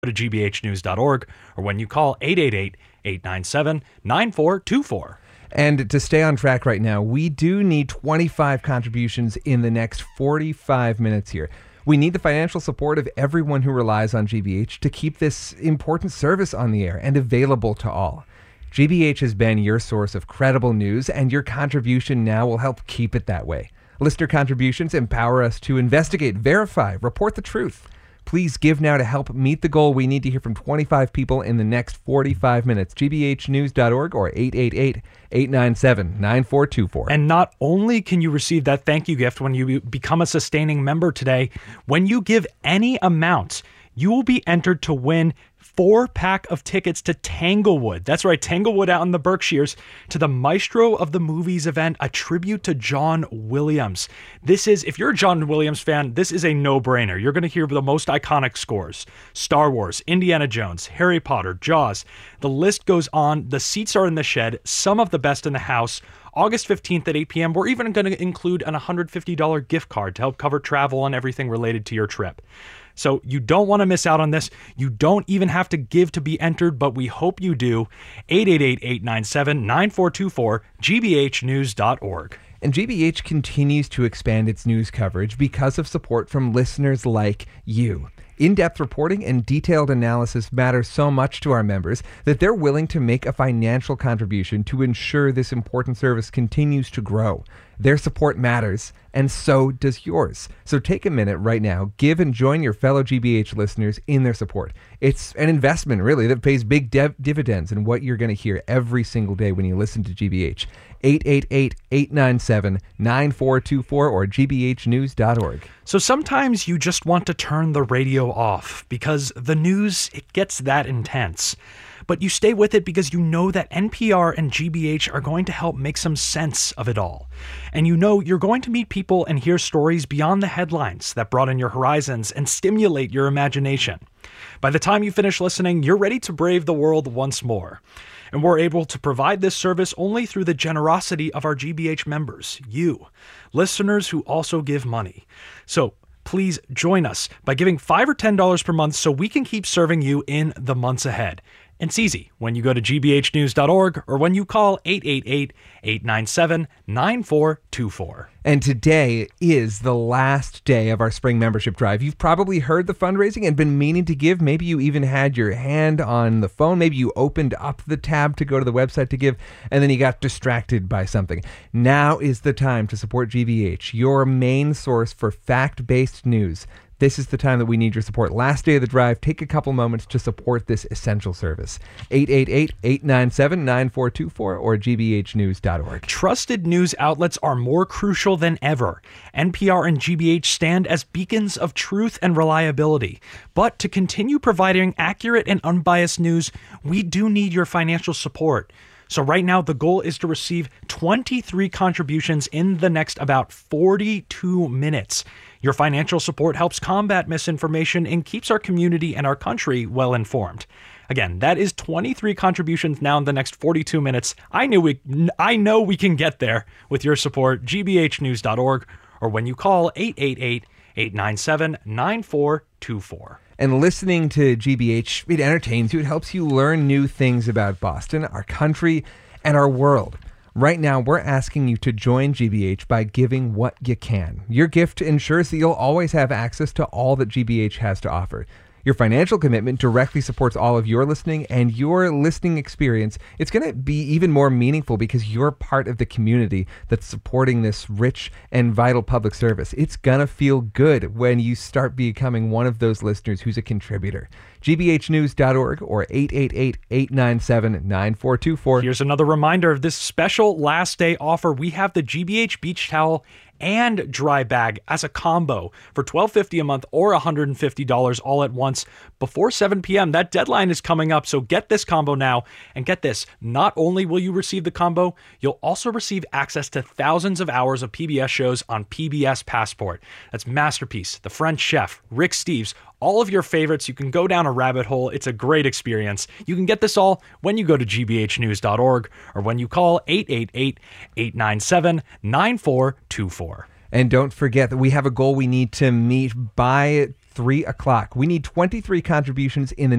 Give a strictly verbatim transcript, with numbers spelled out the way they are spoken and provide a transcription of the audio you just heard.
to g b h news dot org or when you call eight eight eight, eight nine seven, nine four two four. And to stay on track right now, we do need twenty-five contributions in the next forty-five minutes here. We need the financial support of everyone who relies on G B H to keep this important service on the air and available to all. G B H has been your source of credible news, and your contribution now will help keep it that way. Listener contributions empower us to investigate, verify, report the truth. Please give now to help meet the goal. We need to hear from twenty-five people in the next forty-five minutes. g b h news dot org or eight eight eight, eight nine seven, nine four two four. And not only can you receive that thank you gift when you become a sustaining member today, when you give any amount, you will be entered to win four pack of tickets to Tanglewood. That's right, Tanglewood out in the Berkshires, to the Maestro of the Movies event, a tribute to John Williams. This is, if you're a John Williams fan, this is a no-brainer. You're going to hear the most iconic scores. Star Wars, Indiana Jones, Harry Potter, Jaws. The list goes on. The seats are in the shed, some of the best in the house. August fifteenth at eight p.m. We're even going to include an one hundred fifty dollars gift card to help cover travel and everything related to your trip. So you don't want to miss out on this. You don't even have to give to be entered, but we hope you do. eight eight eight, eight nine seven, nine four two four, g b h news dot org. And G B H continues to expand its news coverage because of support from listeners like you. In-depth reporting and detailed analysis matter so much to our members that they're willing to make a financial contribution to ensure this important service continues to grow. Their support matters, and so does yours. So take a minute right now, give and join your fellow G B H listeners in their support. It's an investment, really, that pays big div- dividends in what you're going to hear every single day when you listen to G B H. eight eight eight, eight nine seven, nine four two four or g b h news dot org. So sometimes you just want to turn the radio off because the news, it gets that intense. But you stay with it because you know that N P R and G B H are going to help make some sense of it all. And you know you're going to meet people and hear stories beyond the headlines that broaden your horizons and stimulate your imagination. By the time you finish listening, you're ready to brave the world once more. And we're able to provide this service only through the generosity of our G B H members, you, listeners who also give money. So please join us by giving five dollars or ten dollars per month so we can keep serving you in the months ahead. And it's easy when you go to g b h news dot org or when you call eight eight eight, eight nine seven, nine four two four. And today is the last day of our spring membership drive. You've probably heard the fundraising and been meaning to give. Maybe you even had your hand on the phone. Maybe you opened up the tab to go to the website to give, and then you got distracted by something. Now is the time to support G B H, your main source for fact-based news. This is the time that we need your support. Last day of the drive, take a couple moments to support this essential service. eight eight eight, eight nine seven, nine four two four or g b h news dot org. Trusted news outlets are more crucial than ever. N P R and G B H stand as beacons of truth and reliability. But to continue providing accurate and unbiased news, we do need your financial support. So right now, the goal is to receive twenty-three contributions in the next about forty-two minutes. Your financial support helps combat misinformation and keeps our community and our country well informed. Again, that is twenty-three contributions now in the next forty-two minutes. I knew we, I know we can get there with your support. g b h news dot org or when you call eight eight eight, eight nine seven, nine four two four. And listening to G B H, it entertains you. It helps you learn new things about Boston, our country, and our world. Right now, we're asking you to join G B H by giving what you can. Your gift ensures that you'll always have access to all that G B H has to offer. Your financial commitment directly supports all of your listening and your listening experience. It's going to be even more meaningful because you're part of the community that's supporting this rich and vital public service. It's going to feel good when you start becoming one of those listeners who's a contributor. g b h news dot org or eight eight eight, eight nine seven, nine four two four. Here's another reminder of this special last day offer. We have the G B H beach towel and dry bag as a combo for twelve fifty a month or one hundred fifty dollars all at once before seven p.m. That deadline is coming up, so get this combo now. And get this, not only will you receive the combo, you'll also receive access to thousands of hours of P B S shows on P B S Passport. That's Masterpiece, The French Chef, Rick Steves, all of your favorites. You can go down a rabbit hole. It's a great experience. You can get this all when you go to g b h news dot org or when you call eight eight eight, eight nine seven, nine four two four. And don't forget that we have a goal we need to meet by three o'clock. We need twenty-three contributions in the